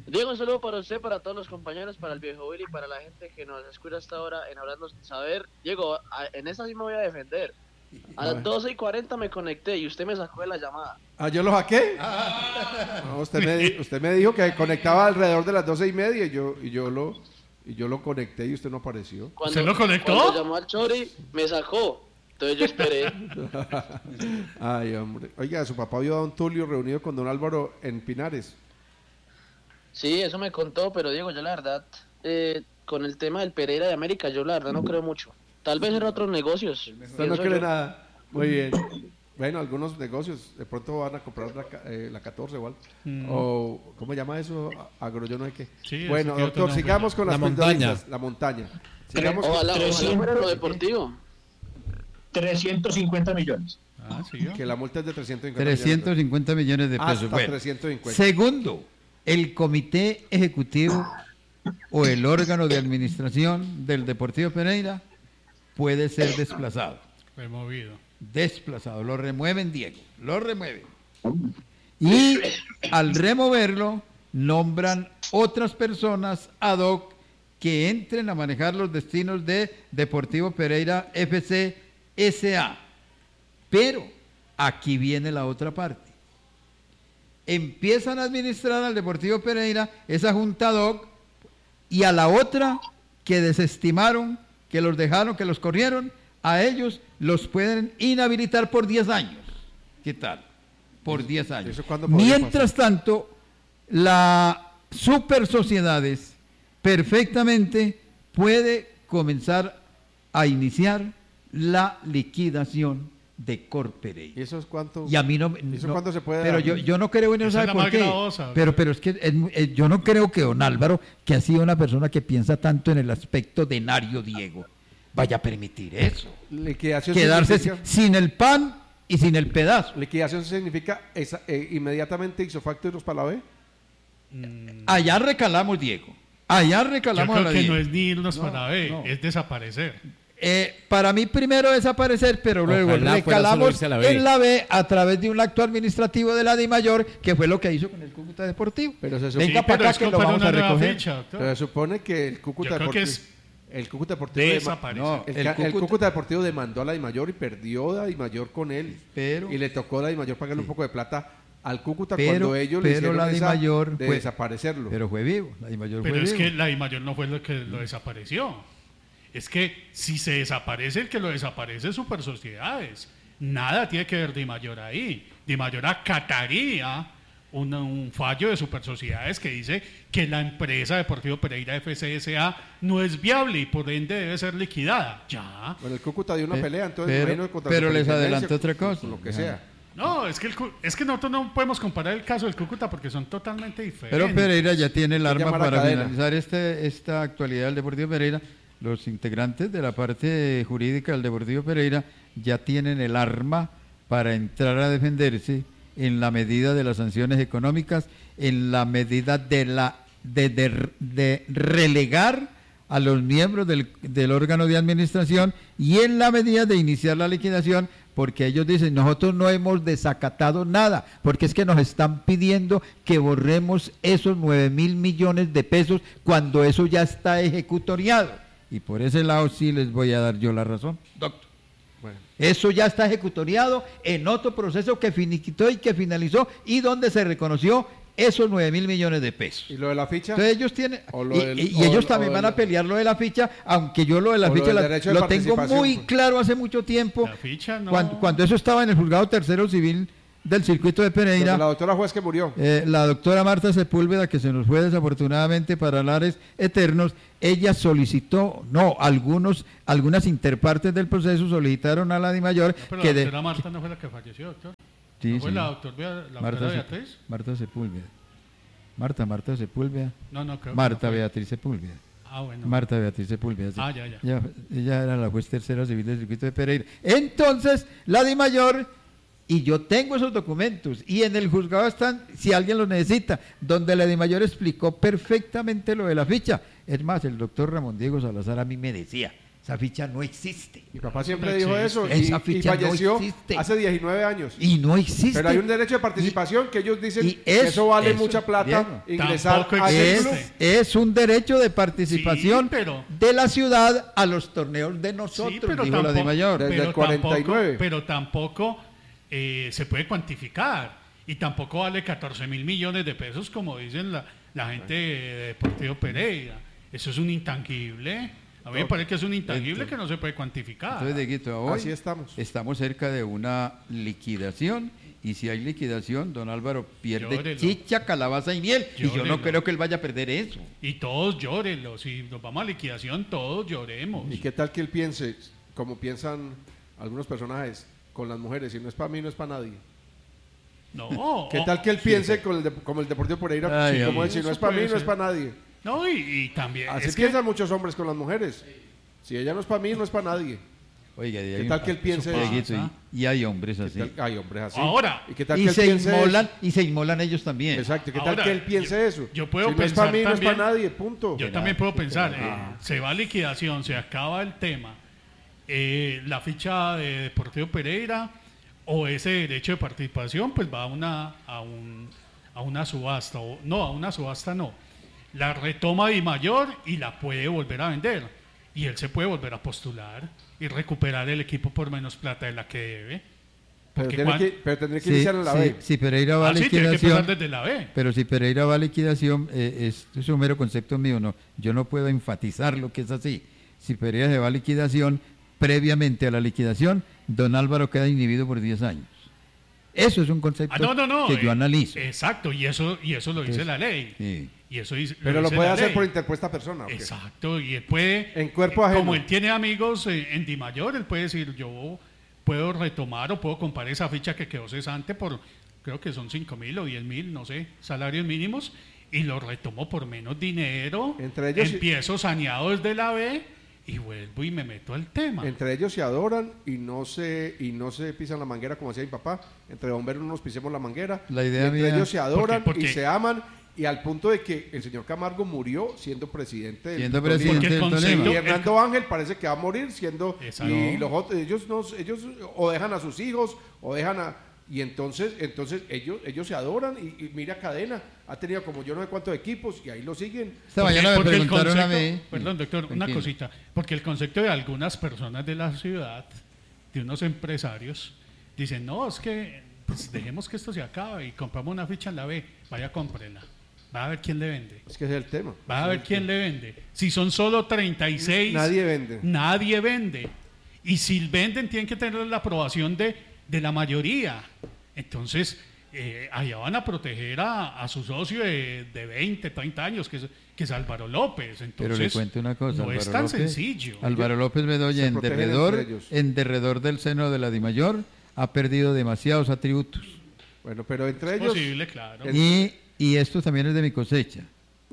Diego, un saludo para usted, para todos los compañeros, para el viejo Willy, para la gente que nos escucha hasta ahora en Hablando Sin Saber. Diego, en esta sí me voy a defender. A las 12:40 me conecté y usted me sacó de la llamada. Ah, ¿yo lo saqué? No, usted me dijo que conectaba alrededor de las 12:30 y yo lo conecté y usted no apareció. ¿Usted lo conectó? Cuando llamó al Chori, me sacó. Entonces yo esperé. Ay, hombre. Oiga, su papá vio a don Tulio reunido con don Álvaro en Pinares. Sí, eso me contó, pero Diego, yo la verdad, con el tema del Pereira de América, yo la verdad no creo mucho. Tal vez en otros negocios. Usted no cree nada. Muy bien. Bueno, algunos negocios de pronto van a comprar la 14 igual. O, ¿cómo se llama eso? Agro, yo no sé qué. Sí, bueno, doctor, sigamos con las pildoritas. La montaña. Sigamos ojalá fuera lo deportivo. 350 millones. Sí, que la multa es de 350 millones de pesos. Hasta bueno, 350. Segundo, el comité ejecutivo o el órgano de administración del Deportivo Pereira puede ser desplazado. Removido. Desplazado, lo remueven, Diego, lo remueven. Y al removerlo, nombran otras personas ad hoc que entren a manejar los destinos de Deportivo Pereira FC S.A. Pero aquí viene la otra parte. Empiezan a administrar al Deportivo Pereira esa junta ad hoc y a la otra que desestimaron, que los dejaron, que los corrieron, a ellos los pueden inhabilitar por 10 años. ¿Qué tal? Por 10 años. Mientras tanto, la super sociedades perfectamente puede comenzar a iniciar la liquidación de Corpereira. ¿Y eso es cuánto? Y a mí no, ¿Eso cuánto se puede pero dar? yo no creo en eso, ¿sabe por qué? Gravosa, pero es que yo no creo que don Álvaro, que ha sido una persona que piensa tanto en el aspecto denario, Diego, vaya a permitir eso. Liquidación quedarse significa, sin el pan y sin el pedazo. Liquidación significa inmediatamente ipso facto y los para la B. Allá recalamos, Diego. Allá recalamos. Yo creo a la que Diego. no es ni irnos para B, es desaparecer. Para mí primero desaparecer, pero luego recalamos en la B a través de un acto administrativo de la DIMAYOR, que fue lo que hizo con el Cúcuta Deportivo. Pero se Venga para acá que lo vamos a recoger. Pero se supone que el Cúcuta Deportivo... El Cúcuta Deportivo el Cúcuta Deportivo demandó a la DIMAYOR y perdió la DIMAYOR con él. Y le tocó a la DIMAYOR pagarle un poco de plata al Cúcuta cuando ellos le hicieron la DIMAYOR de desaparecerlo. Pero fue vivo, la DIMAYOR pero fue es vivo. que la DIMAYOR no fue lo que lo desapareció. Es que si se desaparece, el que lo desaparece es Super Sociedades. Nada tiene que ver DIMAYOR ahí. DIMAYOR acataría un fallo de Super Sociedades que dice que la empresa Deportivo Pereira FCSA no es viable y por ende debe ser liquidada. Ya. Bueno, el Cúcuta dio una pelea, entonces pero les adelanto otra cosa. Lo que sea. No, es que nosotros no podemos comparar el caso del Cúcuta porque son totalmente diferentes. Pero Pereira ya tiene el arma para finalizar esta actualidad del Deportivo Pereira. Los integrantes de la parte jurídica del Deportivo Pereira ya tienen el arma para entrar a defenderse en la medida de las sanciones económicas, en la medida de relegar a los miembros del órgano de administración y en la medida de iniciar la liquidación, porque ellos dicen, nosotros no hemos desacatado nada, porque es que nos están pidiendo que borremos esos 9.000 millones de pesos cuando eso ya está ejecutoriado. Y por ese lado sí les voy a dar yo la razón, doctor. Bueno. Eso ya está ejecutoriado en otro proceso que finiquitó y que finalizó y donde se reconoció esos 9.000 millones de pesos. ¿Y lo de la ficha? Entonces ellos tienen, y ellos también van a pelear lo de la ficha, aunque yo lo de la ficha lo tengo muy claro hace mucho tiempo. La ficha no. Cuando eso estaba en el juzgado tercero civil del circuito de Pereira. La doctora juez que murió. La doctora Marta Sepúlveda, que se nos fue desafortunadamente para lares eternos, ella solicitó, algunas interpartes del proceso solicitaron a la DIMAYOR pero que la doctora Marta no fue la que falleció, doctor. Sí, ¿No fue sí. la doctora Beatriz? Marta Sepúlveda. Marta Sepúlveda. No, creo Marta que no Beatriz Sepúlveda. Bueno. Marta Beatriz Sepúlveda. Sí. Ya. Ella era la juez tercera civil del circuito de Pereira. Entonces, la DIMAYOR, y yo tengo esos documentos, y en el juzgado están, si alguien los necesita, donde la DIMAYOR explicó perfectamente lo de la ficha. Es más, el doctor Ramón Diego Salazar a mí me decía Esa ficha no existe. Mi papá siempre dijo eso Esa y falleció hace 19 años. Y no existe. Pero hay un derecho de participación que ellos dicen que eso vale mucha plata, ingresar a es un derecho de participación de la ciudad a los torneos de nosotros, dijo la DIMAYOR. Desde el 49. Pero tampoco se puede cuantificar y tampoco vale 14.000 millones de pesos como dicen la gente de Deportivo Pereira. Eso es un intangible. A mí me parece que es un intangible que no se puede cuantificar. Entonces, Dieguito, hoy así estamos. Estamos cerca de una liquidación, y si hay liquidación, don Álvaro pierde chicha, calabaza y miel. Llórelo. Y yo no creo que él vaya a perder eso. Y todos llórenlo. Si nos vamos a liquidación, todos lloremos. ¿Y qué tal que él piense, como piensan algunos personajes, con las mujeres? Si no es para mí, no es para nadie. No. ¿Qué tal que él piense como el Deportivo Pereira? Como él, si no es para mí, no es para nadie. No, y también. Así piensan muchos hombres con las mujeres. Si ella no es para mí, no es para nadie. Oiga, ¿qué tal que él piense eso? Y hay hombres así. Hay hombres así. Ahora. ¿Y qué tal que él piense y se inmolan ellos también. Exacto. ¿Qué tal que él piense eso? Yo puedo si pensar no es para mí, también, no es para nadie, punto. Yo también puedo pensar, se va a liquidación, se acaba el tema, la ficha de Deportivo Pereira o ese derecho de participación, pues va a una subasta. A una subasta no. La retoma DIMAYOR y la puede volver a vender. Y él se puede volver a postular y recuperar el equipo por menos plata de la que debe. Pero tendría que iniciar en la B. Si Pereira va a liquidación, tiene que empezar desde la B. Pero si Pereira va a liquidación, esto es un mero concepto mío, no. Yo no puedo enfatizar lo que es así. Si Pereira se va a liquidación, previamente a la liquidación, don Álvaro queda inhibido por 10 años. Eso es un concepto que yo analizo. Exacto, y eso lo dice la ley. Sí. Y eso dice, pero lo puede hacer por interpuesta persona. ¿Okay? Exacto, y él puede, en cuerpo ajeno. Como él tiene amigos en DIMAYOR, él puede decir, yo puedo retomar o puedo comprar esa ficha que quedó cesante por, creo que son 5.000 o 10.000, no sé, salarios mínimos, y lo retomo por menos dinero, entre ellos empiezo saneado desde la B y vuelvo y me meto al tema. Entre ellos se adoran y no se pisan la manguera como decía mi papá. Entre bomberos no nos pisemos la manguera. La idea entre ellos se adoran y se aman. Y al punto de que el señor Camargo murió siendo presidente del Tolima. Y Hernando Ángel parece que va a morir siendo. Y los otros, ellos o dejan a sus hijos o dejan a. Y entonces ellos se adoran y mira Cadena, ha tenido como yo no sé cuántos equipos y ahí lo siguen. Esta mañana me preguntaron a mí. Perdón, doctor, una cosita. Porque el concepto de algunas personas de la ciudad, de unos empresarios, dicen, no, es que pues, dejemos que esto se acabe y compramos una ficha en la B, vaya, cómprela. Va a ver quién le vende. Es que ese es el tema. Va a ver quién le vende. Si son solo 36, nadie vende. Nadie vende. Y si venden, tienen que tener la aprobación de la mayoría. Entonces, allá van a proteger a su socio de 20, 30 años, que es Álvaro López. Entonces, pero le cuento una cosa. No Álvaro es tan López, sencillo. Álvaro López Bedoya, en derredor del seno de la DIMAYOR, ha perdido demasiados atributos. Bueno, pero entre ellos... posible, claro. Y esto también es de mi cosecha.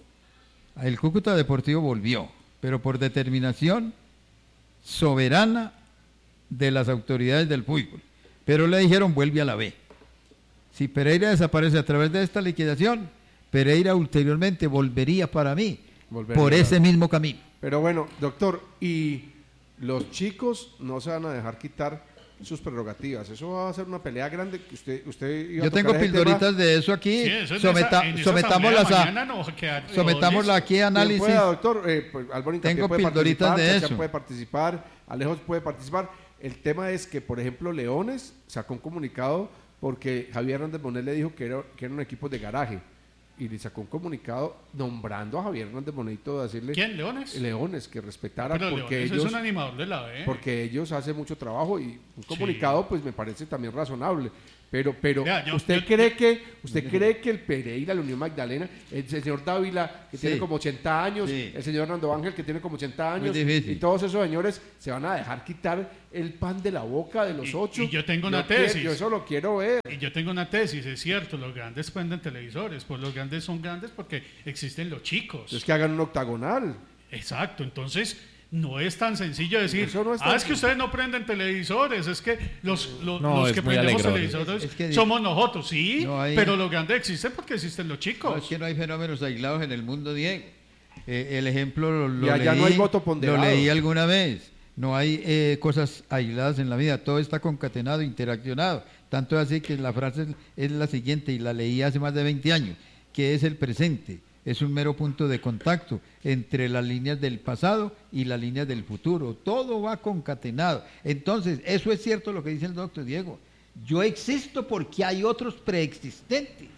El Cúcuta Deportivo volvió, pero por determinación soberana de las autoridades del fútbol. Pero le dijeron, vuelve a la B. Si Pereira desaparece a través de esta liquidación, Pereira ulteriormente volvería para mí por ese mismo camino. Pero bueno, doctor, y los chicos no se van a dejar quitar sus prerrogativas. Eso va a ser una pelea grande. Yo tengo pildoritas de eso aquí. Sí, sometámosla aquí a análisis. Doctor, Álvaro tengo pildoritas de eso. Puede participar, Alejos puede participar. El tema es que, por ejemplo, Leones sacó un comunicado porque Javier Hernández Bonet le dijo que eran un equipo de garaje. Y le sacó un comunicado nombrando a Javier Hernández Bonito, decirle... ¿Quién? ¿Leones? Leones, que respetara, pero porque Leones ellos... es un animador de la B. Porque ellos hacen mucho trabajo y un comunicado, pues me parece también razonable. Pero ¿usted cree que el Pereira, la Unión Magdalena, el señor Dávila, que tiene como 80 años, el señor Hernando Ángel, que tiene como 80 años, y todos esos señores se van a dejar quitar el pan de la boca de los 8? Y yo tengo una tesis. Yo eso lo quiero ver. Y yo tengo una tesis, es cierto, los grandes venden televisores, pues los grandes son grandes porque existen los chicos. Es que hagan un octagonal. Exacto, entonces... No es tan sencillo decir, es que ustedes no prenden televisores, es que los que prendemos televisores somos nosotros, sí, pero los grandes existen porque existen los chicos. No, es que no hay fenómenos aislados en el mundo, Diego. El ejemplo lo no hay voto ponderado. Lo leí alguna vez. no hay cosas aisladas en la vida, todo está concatenado, interaccionado. Tanto es así que la frase es la siguiente, y la leí hace más de 20 años, que es el presente. Es un mero punto de contacto entre las líneas del pasado y las líneas del futuro. Todo va concatenado. Entonces, eso es cierto lo que dice el doctor Diego. Yo existo porque hay otros preexistentes.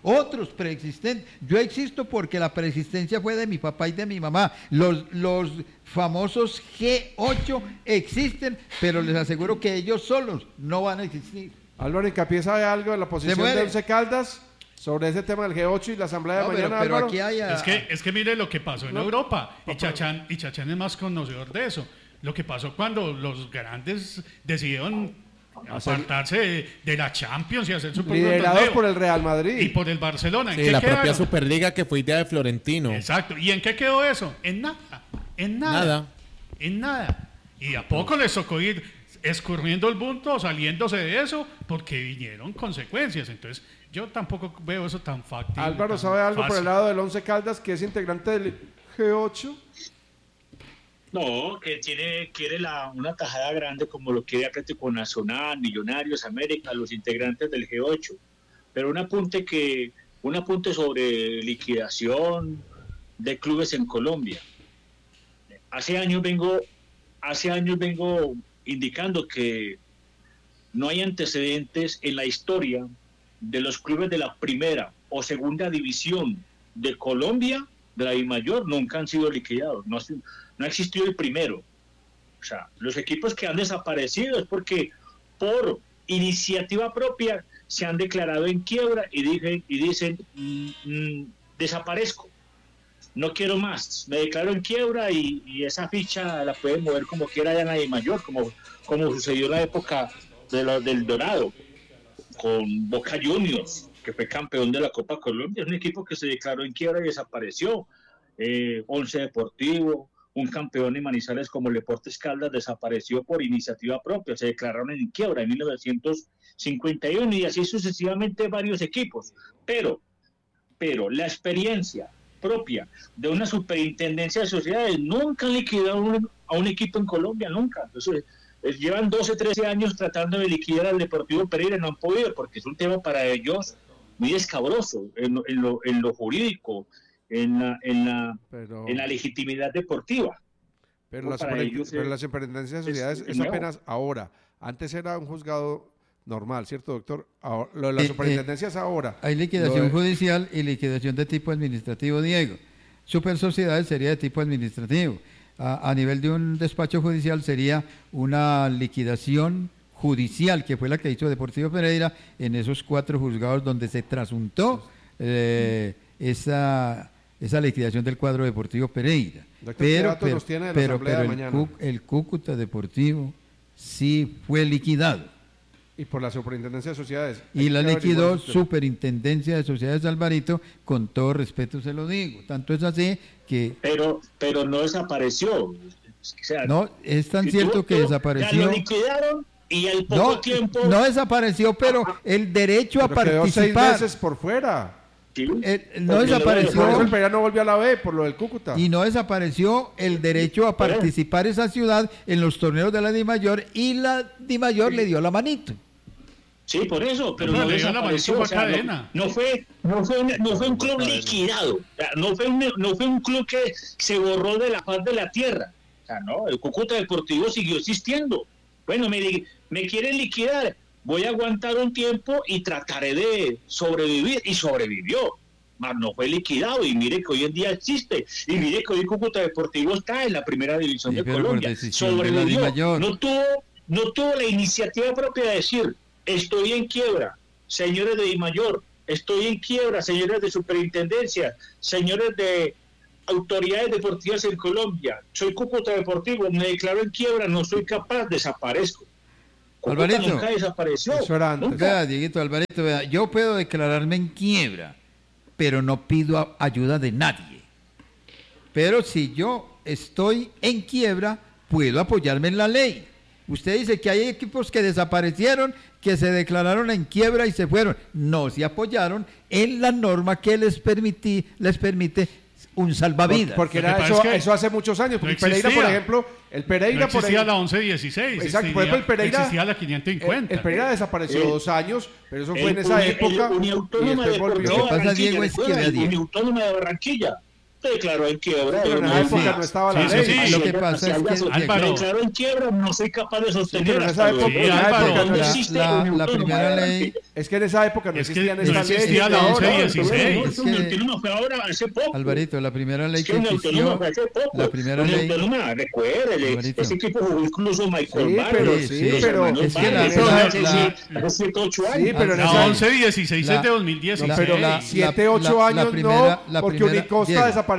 Yo existo porque la preexistencia fue de mi papá y de mi mamá. Los famosos G8 existen, pero les aseguro que ellos solos no van a existir. Álvaro Hincapié, ¿sabe algo de la posición de Once Caldas sobre ese tema del G8 y la asamblea de mañana, pero Álvaro? Aquí es que mire lo que pasó en Europa, y Chachán es más conocedor de eso. Lo que pasó cuando los grandes decidieron apartarse de la Champions y hacer su propio liderados torneo. por el Real Madrid y por el Barcelona. Sí, la propia Superliga que fue idea de Florentino. Exacto. ¿Y en qué quedó eso? En nada. Y a poco les tocó ir escurriendo el bulto, saliéndose de eso, porque vinieron consecuencias. Entonces, yo tampoco veo eso tan factible. Álvaro, ¿sabe algo por el lado del Once Caldas, que es integrante del G8? No, que quiere una tajada grande como lo quiere Atlético Nacional, Millonarios, América, los integrantes del G8. Pero un apunte sobre liquidación de clubes en Colombia. Hace años vengo indicando que no hay antecedentes en la historia de los clubes de la primera o segunda división de Colombia, de la DIMAYOR, nunca han sido liquidados. No ha existido el primero. O sea, los equipos que han desaparecido es porque por iniciativa propia se han declarado en quiebra y dicen desaparezco, no quiero más, me declaro en quiebra y esa ficha la pueden mover como quiera ya en la DIMAYOR, como sucedió en la época del Dorado con Boca Juniors, que fue campeón de la Copa Colombia. Es un equipo que se declaró en quiebra y desapareció. Once Deportivo, un campeón en Manizales como el Deportes Caldas, desapareció por iniciativa propia, se declararon en quiebra en 1951 y así sucesivamente varios equipos. Pero la experiencia propia de una superintendencia de sociedades nunca han liquidado a un equipo en Colombia, nunca. Entonces, llevan 12, 13 años tratando de liquidar al Deportivo Pereira, no han podido porque es un tema para ellos muy escabroso en lo jurídico, en la legitimidad deportiva. Pero la superintendencia de sociedades es apenas ahora. Antes era un juzgado normal, ¿cierto, doctor? Ahora, lo de la superintendencia es ahora. Hay liquidación judicial y liquidación de tipo administrativo, Diego. Super sociedades sería de tipo administrativo. A nivel de un despacho judicial sería una liquidación judicial, que fue la que hizo Deportivo Pereira en esos 4 juzgados donde se trasuntó esa liquidación del cuadro Deportivo Pereira. Doctor, pero el Cúcuta Deportivo sí fue liquidado. Y por la Superintendencia de Sociedades. Y la liquidó Superintendencia de Sociedades Alvarito, con todo respeto se lo digo. Tanto es así que... Pero no desapareció. O sea, no, es tan cierto que desapareció. Ya lo liquidaron y al poco tiempo... No desapareció, pero el derecho a participar... Quedó 6 meses por fuera. Sí, no desapareció. Por eso el Pereira no volvió a la B, por lo del Cúcuta. Y no desapareció el derecho a participar esa ciudad en los torneos de la DIMAYOR, y la DIMAYOR le dio la manito. Sí, por eso, pero no desapareció. O sea, no fue un club liquidado. O sea, no fue un club que se borró de la faz de la tierra. O sea, no, el Cúcuta Deportivo siguió existiendo. Bueno, me quieren liquidar. Voy a aguantar un tiempo y trataré de sobrevivir. Y sobrevivió. Mas no fue liquidado. Y mire que hoy en día existe. Y mire que hoy Cúcuta Deportivo está en la primera división de Colombia. Sobrevivió. No tuvo la iniciativa propia de decir: estoy en quiebra, señores de DIMAYOR. Estoy en quiebra, señores de superintendencia. Señores de autoridades deportivas en Colombia. Soy Cúcuta Deportivo. Me declaro en quiebra. No soy capaz. Desaparezco. Alvarito, nunca desapareció. Eso era antes. Vea, Dieguito, Alvarito, vea, yo puedo declararme en quiebra, pero no pido ayuda de nadie. Pero si yo estoy en quiebra, puedo apoyarme en la ley. Usted dice que hay equipos que desaparecieron, que se declararon en quiebra y se fueron. No se apoyaron en la norma que les permite un salvavidas. Porque era eso hace muchos años. Porque no Pereira, por ejemplo, no existía la 1116. Exacto, por ejemplo, el Pereira existía la 550. El Pereira desapareció 2 años, pero eso fue en esa época. Y después volvió. Lo que pasa, Diego, es que Uniautónoma de Barranquilla declaró en quiebra. Pero en esa época no estaba la ley. Sí. Lo que pasa es que Álvaro declaró en quiebra, no soy capaz de sostener. Pero en esa época no existe la primera ley. Es que en esa época no existían estas leyes. Existía la 1116. Uniautónoma fue ahora, hace poco. Alvarito, la primera ley que existió. La primera ley. Uniautónoma, recuérdele. Ese equipo jugó incluso Michael Barros. Pero es que hace 8 años. Sí, pero la 1116 es de 2016. Pero 7, 8 años no, porque Unicosta desapareció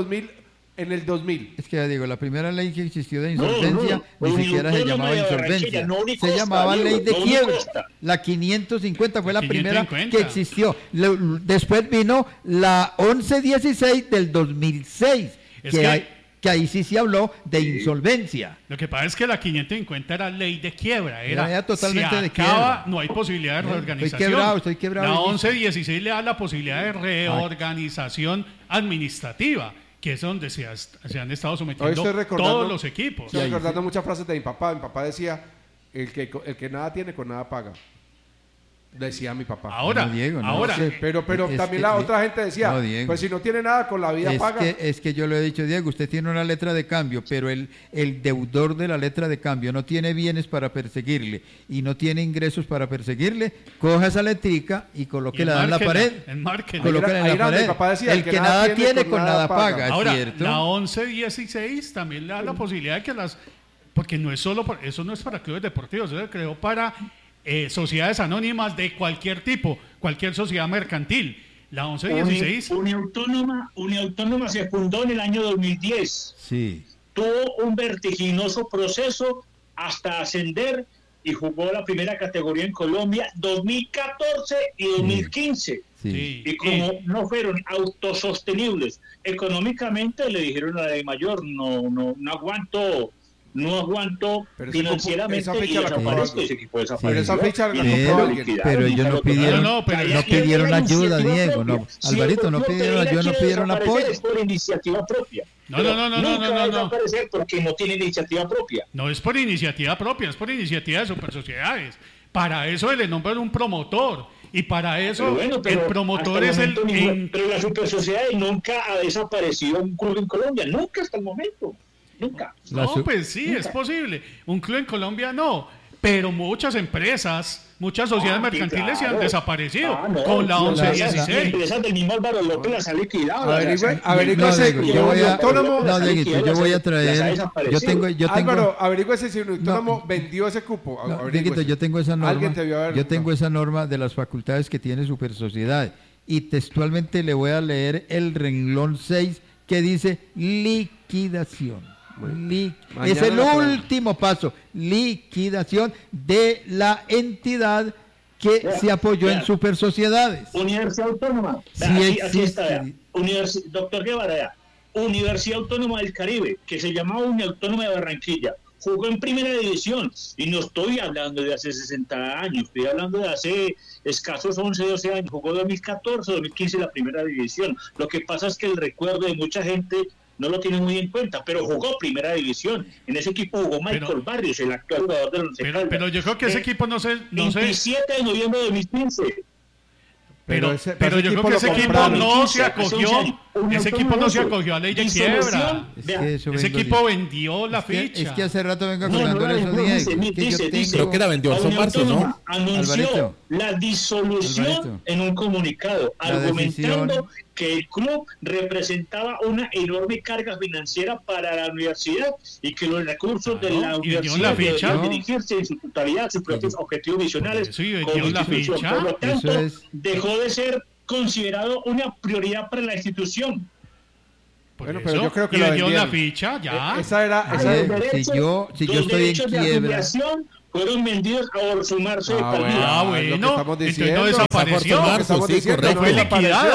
en el 2000. Es que digo, la primera ley que existió de insolvencia ni siquiera se llamaba insolvencia, se llamaba ley de quiebra. La 550 fue la primera que existió. Después vino la 1116 del 2006, que ahí sí se habló de insolvencia. Lo que pasa es que la 550 era ley de quiebra, era totalmente de quiebra. No hay posibilidad de reorganización. Estoy quebrado. La 1116 le da la posibilidad de reorganización administrativa, que es donde se han estado sometiendo todos los equipos. Estoy recordando muchas frases de mi papá. Mi papá decía, el que nada tiene, con nada paga. Decía mi papá. Ahora, pero también la otra gente decía, pues si no tiene nada, con la vida paga. Es que yo lo he dicho, Diego, usted tiene una letra de cambio, pero el deudor de la letra de cambio no tiene bienes para perseguirle y no tiene ingresos para perseguirle, coja esa letrica y colóquela en la pared. Colóquela en la pared. Papá decía, el que nada tiene, con nada paga. Ahora, ¿cierto? La 1116 también le da la posibilidad de que porque no es solo, eso no es para clubes deportivos, eso se creó para sociedades anónimas de cualquier tipo, cualquier sociedad mercantil. La 1116. Uniautónoma se fundó en el año 2010. Sí. Tuvo un vertiginoso proceso hasta ascender y jugó la primera categoría en Colombia 2014 y 2015. Sí. Y como no fueron autosostenibles económicamente, le dijeron a la de mayor, no aguantó financieramente y desapareció ese equipo. Pero esa fecha pero ellos no pidieron ayuda, Diego. No, Alvarito, no pidieron ayuda, no pidieron apoyo. Es por iniciativa propia. No. Aparecer porque no tiene iniciativa propia. No es por iniciativa propia, es por iniciativa de supersociedades. Para eso le nombran un promotor. Y para eso el promotor es el... Pero la supersociedad nunca ha desaparecido un club en Colombia. Nunca hasta el momento. Nunca. Pues sí, es posible. Un club en Colombia no, pero muchas empresas, muchas sociedades mercantiles se han desaparecido con la 1116. Las empresas del mismo Álvaro López las ha liquidado. Yo voy a traer. Álvaro, averígüese si un autónomo vendió ese cupo. Yo tengo esa norma. Yo tengo esa norma de las facultades que tiene Supersociedad. Y textualmente le voy a leer el renglón 6 que dice liquidación. Es el último paso, liquidación de la entidad que se apoyó en supersociedades. Universidad Autónoma, aquí está, doctor Guevara, Universidad Autónoma del Caribe, que se llamaba Uniautónoma de Barranquilla, jugó en primera división, y no estoy hablando de hace 60 años, estoy hablando de hace escasos 11, 12 años, jugó 2014, 2015 la primera división. Lo que pasa es que el recuerdo de mucha gente no lo tiene muy en cuenta, pero jugó primera división. En ese equipo jugó Michael Barrios, el actual jugador del Once Caldas. Pero yo creo que ese equipo no sé... 27 de noviembre de 2015. Pero yo creo que ese equipo no se acogió. Ese equipo no se acogió a ley de quiebra. Ese equipo vendió la ficha. Es que hace rato vengo contando eso, Diego. Creo que la vendió en marzo, ¿no? Anunció la disolución en un comunicado, argumentando que el club representaba una enorme carga financiera para la universidad y que los recursos de la universidad debían dirigirse en su totalidad a sus propios objetivos visionales. Por lo tanto, dejó de ser considerado una prioridad para la institución. Bueno, pero yo creo que lo vendieron. La ficha, ya. Si yo estoy en quiebra, fueron vendidos a sumarse bueno, entonces no desapareció. No fue liquidada.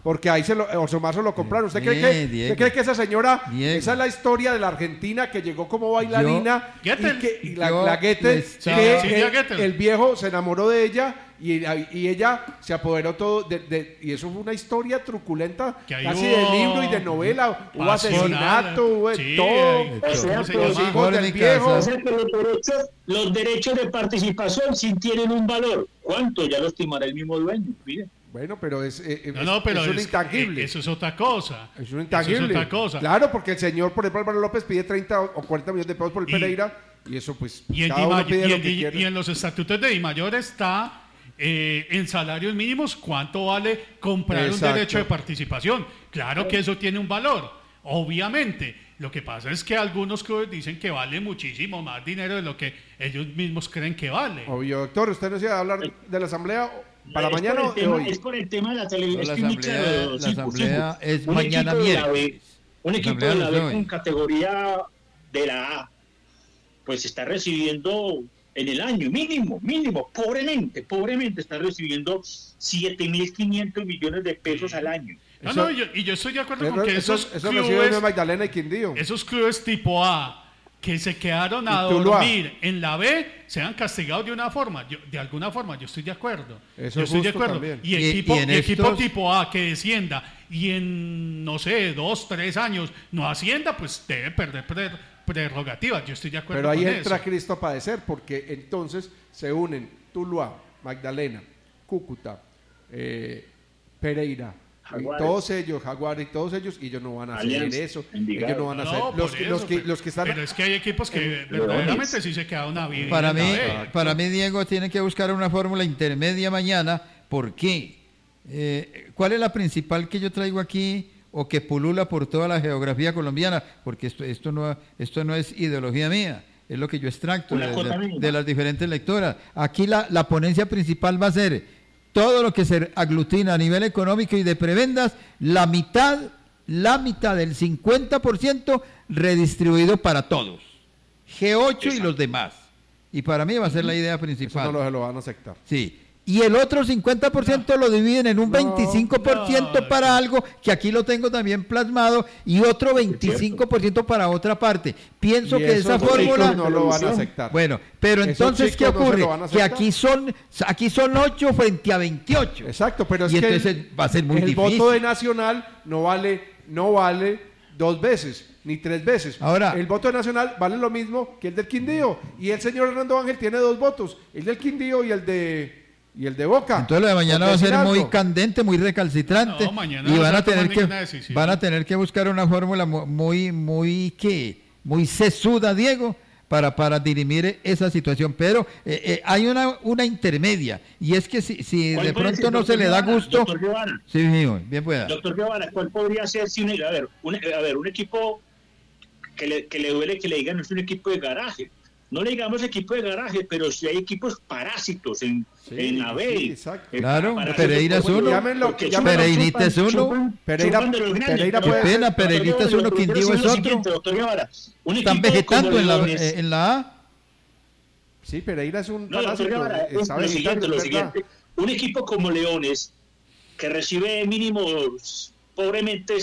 porque ahí Orso Marzo lo compraron. ¿Usted cree que esa señora, esa es la historia de la Argentina que llegó como bailarina y la Goethe, el viejo se enamoró de ella y ella se apoderó todo y eso fue una historia truculenta, casi de libro y de novela. Hubo asesinato, hubo todo. Los hijos del viejo. Los derechos de participación sí tienen un valor. ¿Cuánto? Ya lo estimará el mismo dueño. Mire. Bueno, pero es un intangible. Eso es otra cosa. Es un intangible. Eso es otra cosa. Claro, porque el señor, por ejemplo, Álvaro López pide 30 o 40 millones de pesos por el Pereira y eso pues y en los estatutos de Dimayor está en salarios mínimos cuánto vale comprar un derecho de participación. Claro que eso tiene un valor, obviamente. Lo que pasa es que algunos clubes dicen que vale muchísimo más dinero de lo que ellos mismos creen que vale. Obvio, doctor, ¿usted no se va a hablar de la asamblea para mañana o hoy? Es por el tema de la televisión. La asamblea es mañana miércoles. Un equipo de la B con categoría de la A, pues está recibiendo en el año mínimo, pobremente está recibiendo 7.500 millones de pesos al año. Yo estoy de acuerdo con que esos clubes, Magdalena y Quindío. Esos clubes tipo A que se quedaron a dormir en la B sean castigados de alguna forma, yo estoy de acuerdo. También. Y equipo tipo A que descienda y en, no sé, 2-3 años no ascienda, pues debe perder prerrogativas, yo estoy de acuerdo con eso. Pero ahí entra Cristo a padecer, porque entonces se unen Tuluá, Magdalena, Cúcuta, Pereira, todos ellos, Jaguares y todos ellos, y ellos no van a hacer eso. Ellos no van a hacer los que están. Pero es que hay equipos que verdaderamente sí se quedan una vida. Para mí, Diego, tiene que buscar una fórmula intermedia mañana. ¿Por qué? ¿Cuál es la principal que yo traigo aquí o que pulula por toda la geografía colombiana? Porque esto no es ideología mía, es lo que yo extracto de las diferentes lectoras. Aquí la ponencia principal va a ser todo lo que se aglutina a nivel económico y de prebendas, la mitad del 50% redistribuido para todos, G8 y los demás. Y para mí va a ser la idea principal. Eso no lo van a aceptar. Sí. Y el otro 50% lo dividen en un 25% para algo, que aquí lo tengo también plasmado, y otro 25% para otra parte. Pienso que esa fórmula no lo van a aceptar. Bueno, pero entonces, ¿qué ocurre? Que aquí son 8 frente a 28. Exacto, pero es y que entonces va a ser muy difícil. El voto de Nacional no vale 2 veces ni 3 veces. Ahora, el voto de Nacional vale lo mismo que el del Quindío, y el señor Hernando Ángel tiene 2 votos, el del Quindío y el de Boca. Entonces lo de mañana va a ser muy candente, muy recalcitrante, y van a tener que buscar una fórmula muy sesuda, Diego, para dirimir esa situación. Pero hay una intermedia, y es que si de pronto no se le da gusto. Doctor Guevara, sí, bien pueda. Doctor Guevara, ¿cuál podría ser si un equipo que le duele que le digan es un equipo de garaje? No le digamos equipo de garaje, pero si hay equipos parásitos en la B. Sí, exacto. Claro, Pereira es uno. Pereirita es uno. Pereira puede ser. Pereirita es uno, Quindío es otro. Doctor Guevara, están vegetando en la A. Sí, Pereira es un parásito. Guevara, lo siguiente. Un equipo como Leones, que recibe mínimo, pobremente,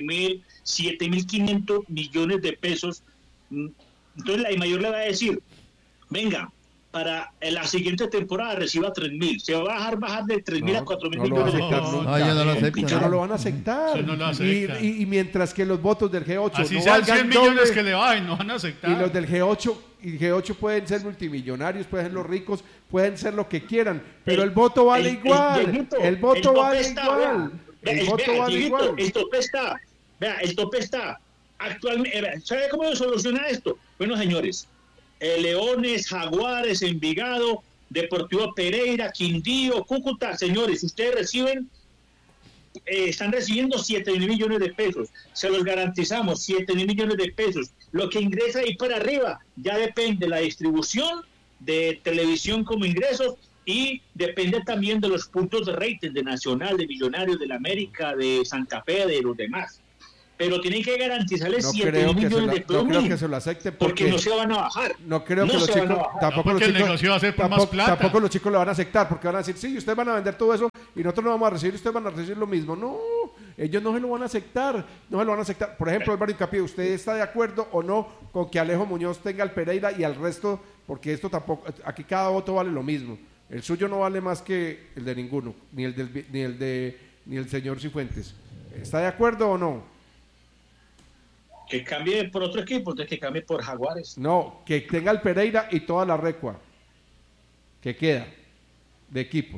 7.500 millones de pesos. Entonces la DIMAYOR le va a decir, venga, para la siguiente temporada reciba 3.000, se va a bajar de 3.000 a 4.000 millones de pesos. No lo van a aceptar. Y mientras que los votos del G8 así sean 100 millones que le bajen, no van a aceptar. Y los del G8 pueden ser multimillonarios, pueden ser los ricos, pueden ser lo que quieran, pero el voto vale igual. El voto vale igual. El tope está. Actualmente, ¿sabe cómo se soluciona esto? Bueno, señores, Leones, Jaguares, Envigado, Deportivo Pereira, Quindío, Cúcuta, señores, ustedes están recibiendo 7.000 millones de pesos, se los garantizamos, 7.000 millones de pesos. Lo que ingresa ahí para arriba ya depende de la distribución de televisión como ingresos, y depende también de los puntos de rating de Nacional, de Millonarios, de la América, de Santa Fe, de los demás. Pero tienen que garantizarles 7.000 millones de pesos. No creo que se lo acepten porque no se van a bajar. No creo que los chicos tampoco los chicos lo van a aceptar, porque van a decir, sí, ustedes van a vender todo eso y nosotros no vamos a recibir, ustedes van a recibir lo mismo. No, Ellos no se lo van a aceptar, Por ejemplo, Álvaro Hincapié, ¿usted está de acuerdo o no con que Alejo Muñoz tenga al Pereira y al resto? Porque esto tampoco, aquí cada voto vale lo mismo. El suyo no vale más que el de ninguno, ni el señor Cifuentes. ¿Está de acuerdo o no? Que cambie por otro equipo, entonces que cambie por Jaguares. No, que tenga el Pereira y toda la recua que queda de equipos.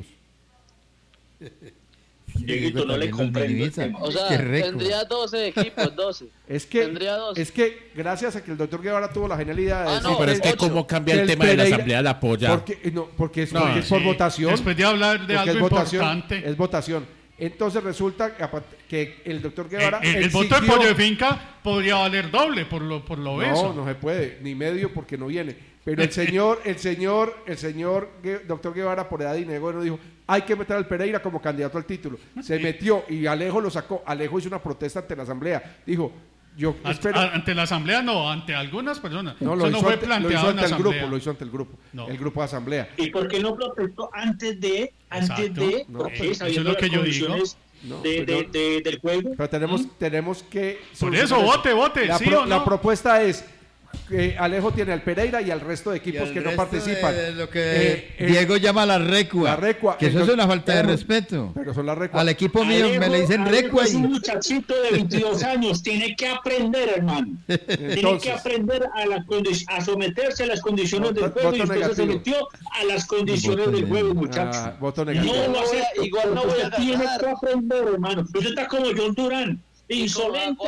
Dieguito, no le comprendo el tema. O sea, tendría 12 equipos, 12. Es que gracias a que el doctor Guevara tuvo la genialidad de decir, pero es que cómo cambia el tema Pereira, de la asamblea de apoya. Porque es por votación. Después de hablar de algo importante. Es votación. Entonces resulta que el doctor Guevara el voto de Pollo de Finca podría valer doble por lo eso. No se puede, ni medio porque no viene. Pero el señor doctor Guevara por edad y negocio dijo, hay que meter al Pereira como candidato al título. Se metió y Alejo lo sacó. Alejo hizo una protesta ante la asamblea. Dijo, yo espero... Ante la asamblea no, ante algunas personas. No, lo hizo ante el grupo, lo hizo ante el grupo. No. El grupo de asamblea. ¿Y por qué no protestó antes de? Porque eso es lo que yo digo. Del juego. Pero tenemos que... Por eso, vote, la propuesta es... Alejo tiene al Pereira y al resto de equipos que no participan. Lo que Diego llama la recua. Que eso es una falta de respeto. Pero son las recuas. Al equipo mío me le dicen recua. Es un muchachito de 22 años. Tiene que aprender, hermano. Tiene que aprender a someterse a las condiciones del juego. Y usted se sometió a las condiciones del juego, muchacho. Voto negativo. Igual no voy a tiene que aprender, hermano. Usted está como John Durán. Insolente.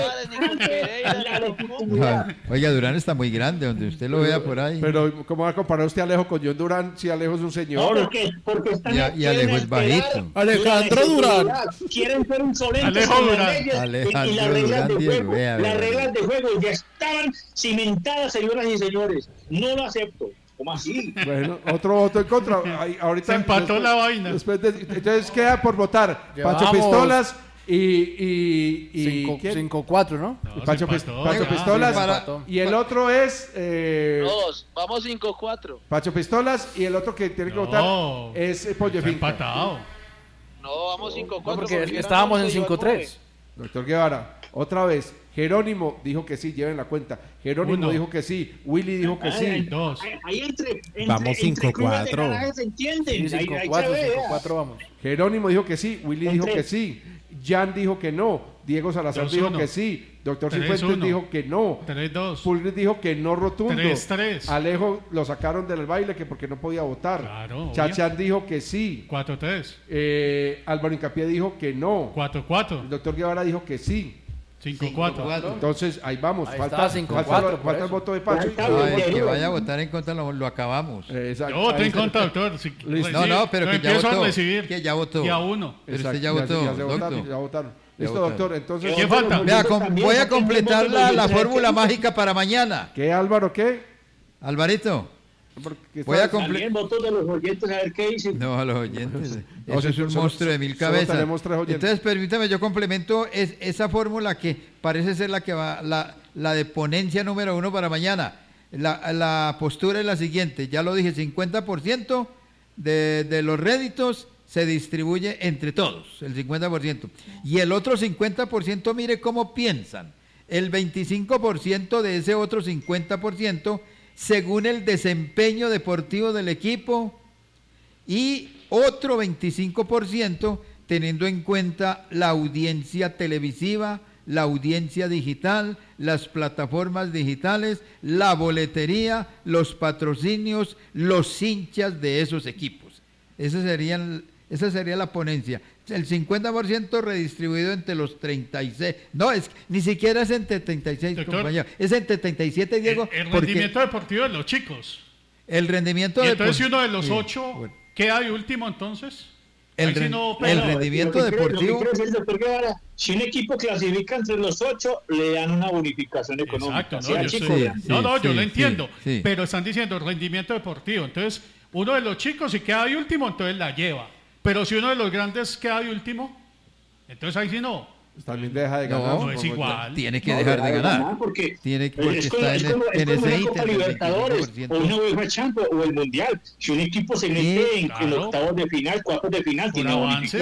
Oiga, Durán está muy grande, donde usted lo vea por ahí. Pero ¿cómo va a comparar usted a Alejo con John Durán si Alejo es un señor? No, porque están y Alejo es bajito. Alejandro Durán. Quieren ser insolentes. Alejo Durán. Y las reglas de juego. Las reglas de juego ya estaban cimentadas, señoras y señores. No lo acepto. ¿Cómo así? Bueno, otro voto en contra. Ahorita se empató la vaina. Entonces queda por votar Pacho Pistolas y 5-4, ¿no? Pacho Pistolas y el otro es vamos 5-4. Pacho Pistolas y el otro que tiene que votar es Pollo Finca. Empatado. No, vamos 5-4 porque estábamos en 5-3. Doctor Guevara, otra vez. Jerónimo dijo que sí, lleven la cuenta. Jerónimo dijo que sí, Willy dijo que sí. Vamos 5-4. ¿Se entienden? 5-4 vamos. Jerónimo dijo que sí, Willy dijo que sí. Jan dijo que no, Diego Salazar dijo que sí, Doctor Cifuentes dijo que no, 3-2. Fulgris dijo que no rotundo, 3-3. Alejo lo sacaron del baile que porque no podía votar, claro, Chachán dijo que sí, 4-3. Álvaro Hincapié dijo que no, 4-4. el Doctor Guevara dijo que sí, 5-4. Entonces ahí vamos, ahí falta el voto de Pacho. El que vaya a votar en contra lo acabamos. Yo voté en contra, doctor. Pero que ya votó. Que ya votó. Ya uno. Pero usted ya votó. Ya votaron. Listo, doctor. Entonces, ¿qué falta? Vea, voy a completar la fórmula mágica para mañana. ¿Qué, Álvaro? ¿Qué? Alvarito. Voy a también votos de los oyentes a ver qué dicen. No, a los oyentes. Eso es un monstruo de 1000 cabezas. Entonces, permítame, yo complemento esa fórmula que parece ser la que va, la de ponencia número 1 para mañana. La postura es la siguiente, ya lo dije, 50% de los réditos se distribuye entre todos, el 50%. Y el otro 50%, mire cómo piensan. El 25% de ese otro 50%, según el desempeño deportivo del equipo, y otro 25% teniendo en cuenta la audiencia televisiva, la audiencia digital, las plataformas digitales, la boletería, los patrocinios, los hinchas de esos equipos. Esa sería la ponencia. El 50% redistribuido entre los 36. No, ni siquiera es entre 36, doctor, compañero. Es entre 37, Diego. El rendimiento deportivo de los chicos. El rendimiento deportivo. Entonces, si uno de los 8 queda de último, entonces. El rendimiento deportivo. Si un equipo clasifica entre los 8, le dan una bonificación económica. Exacto, yo lo entiendo. Sí. Pero están diciendo rendimiento deportivo. Entonces, uno de los chicos, si queda de último, entonces la lleva. Pero si uno de los grandes queda de último, entonces ahí sí no. También deja de ganar. No es igual. Tiene que dejar de ganar. Porque está en ese ítem. Libertadores, o una UEFA Champions o el Mundial. Si un equipo se mete en octavos de final, cuartos de final, tiene bonificación.